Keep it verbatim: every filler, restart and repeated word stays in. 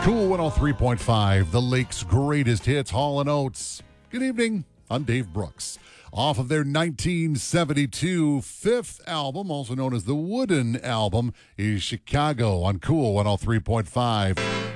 Cool one oh three point five, the Lake's greatest hits, Hall and Oates. Good evening. I'm Dave Brooks. Off of their nineteen seventy-two fifth album, also known as the Wooden Album, is Chicago on Cool one oh three point five.